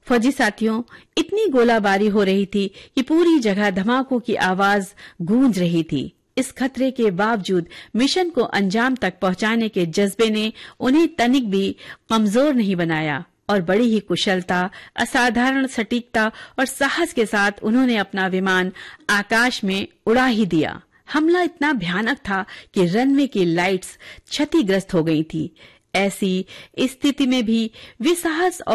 फौजी साथियों, इतनी गोलाबारी हो रही थी कि पूरी जगह धमाकों की आवाज गूंज रही थी। इस खतरे के बावजूद मिशन को अंजाम तक पहुंचाने के जज्बे ने उन्हें तनिक भी कमजोर नहीं बनाया और बड़ी ही कुशलता, असाधारण सटीकता और साहस के साथ उन्होंने अपना विमान आकाश में उड़ा ही दिया। हमला इतना भयानक था कि रनवे की लाइट्स क्षतिग्रस्त हो गई थी। ऐसी स्थिति में भी वे साहस